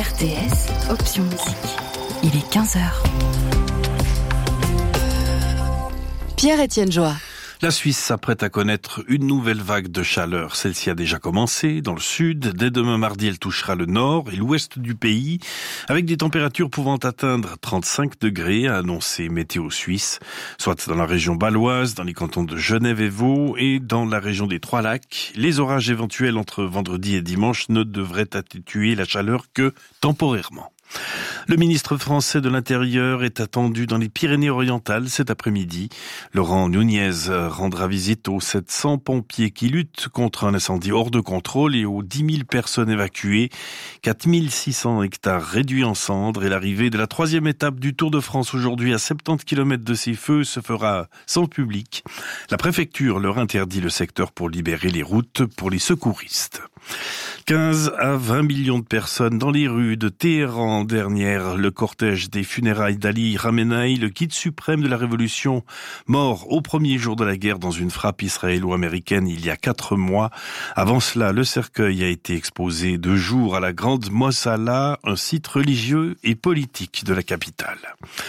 RTS, option musique. Il est 15h. Pierre-Étienne Joie. La Suisse s'apprête à connaître une nouvelle vague de chaleur. Celle-ci a déjà commencé dans le sud. Dès demain mardi, elle touchera le nord et l'ouest du pays, avec des températures pouvant atteindre 35 degrés, a annoncé Météo Suisse, soit dans la région bâloise, dans les cantons de Genève et Vaud et dans la région des Trois-Lacs. Les orages éventuels entre vendredi et dimanche ne devraient atténuer la chaleur que temporairement. Le ministre français de l'Intérieur est attendu dans les Pyrénées-Orientales cet après-midi. Laurent Nunez rendra visite aux 700 pompiers qui luttent contre un incendie hors de contrôle et aux 10 000 personnes évacuées. 4 600 hectares réduits en cendres et l'arrivée de la 3e étape du Tour de France aujourd'hui à 70 km de ces feux se fera sans public. La préfecture leur interdit le secteur pour libérer les routes pour les secouristes. 15 à 20 millions de personnes dans les rues de Téhéran dernière. Le cortège des funérailles d'Ali Khamenei, le guide suprême de la révolution, mort au premier jour de la guerre dans une frappe israélo-américaine il y a 4 mois. Avant cela, le cercueil a été exposé 2 jours à la Grande Mosala, un site religieux et politique de la capitale.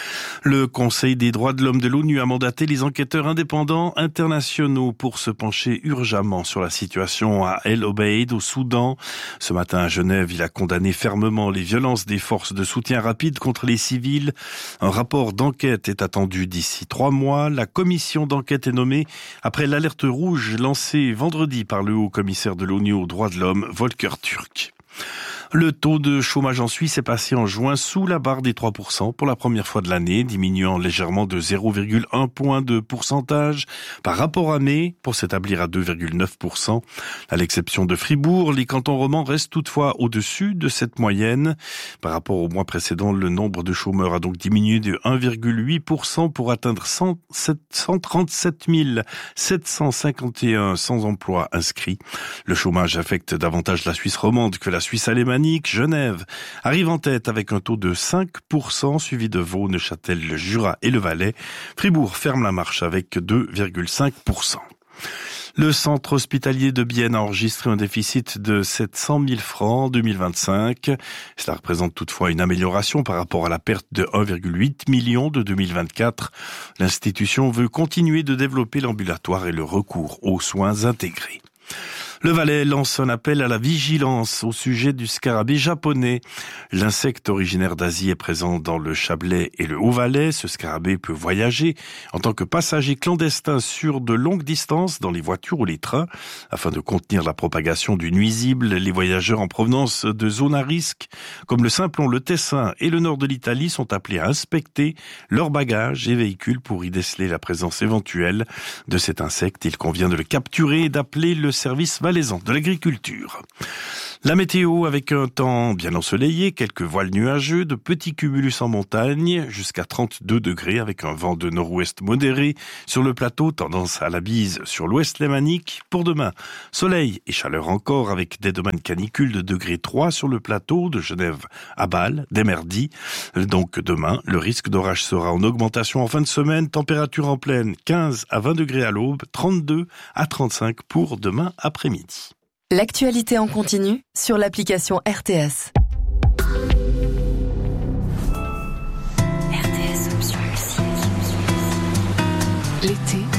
Le Conseil des droits de l'homme de l'ONU a mandaté les enquêteurs indépendants internationaux pour se pencher urgemment sur la situation à El Obeid au Soudan. Ce matin à Genève, il a condamné fermement les violences des forces de soutien rapide contre les civils. Un rapport d'enquête est attendu d'ici 3 mois. La commission d'enquête est nommée après l'alerte rouge lancée vendredi par le haut commissaire de l'ONU aux droits de l'homme, Volker Turk. Le taux de chômage en Suisse est passé en juin sous la barre des 3% pour la première fois de l'année, diminuant légèrement de 0,1 point de pourcentage par rapport à mai pour s'établir à 2,9%. À l'exception de Fribourg, les cantons romans restent toutefois au-dessus de cette moyenne. Par rapport au mois précédent, le nombre de chômeurs a donc diminué de 1,8% pour atteindre 137 751 sans emploi inscrits. Le chômage affecte davantage la Suisse romande que la Suisse alémanique. Genève arrive en tête avec un taux de 5%, suivi de Vaud, Neuchâtel, le Jura et le Valais. Fribourg ferme la marche avec 2,5%. Le centre hospitalier de Bienne a enregistré un déficit de 700 000 francs en 2025. Cela représente toutefois une amélioration par rapport à la perte de 1,8 million de 2024. L'institution veut continuer de développer l'ambulatoire et le recours aux soins intégrés. Le Valais lance un appel à la vigilance au sujet du scarabée japonais. L'insecte originaire d'Asie est présent dans le Chablais et le Haut-Valais. Ce scarabée peut voyager en tant que passager clandestin sur de longues distances dans les voitures ou les trains. Afin de contenir la propagation du nuisible, les voyageurs en provenance de zones à risque, comme le Simplon, le Tessin et le nord de l'Italie, sont appelés à inspecter leurs bagages et véhicules pour y déceler la présence éventuelle de cet insecte. Il convient de le capturer et d'appeler le service valaisan de l'agriculture. La météo avec un temps bien ensoleillé, quelques voiles nuageux, de petits cumulus en montagne, jusqu'à 32 degrés avec un vent de nord-ouest modéré. Sur le plateau, tendance à la bise sur l'ouest lémanique. Pour demain, soleil et chaleur encore avec des domaines canicules de degré 3 sur le plateau de Genève à Bâle, dès mardi. Donc demain, le risque d'orage sera en augmentation en fin de semaine. Température en pleine, 15 à 20 degrés à l'aube, 32 à 35 pour demain après-midi. L'actualité en continu sur l'application RTS. RTS option musique. L'été